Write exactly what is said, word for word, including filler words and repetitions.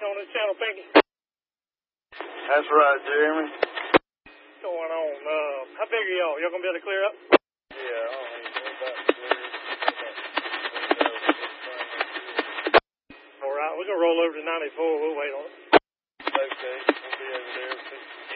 on this channel, Pinky? That's right, Jeremy. What's going on? Uh, how big are y'all? Y'all gonna be able to clear up? Yeah, I don't think we're about to clear. All right, we're gonna roll over to ninety-four. We'll wait on it. Okay, we'll be over there.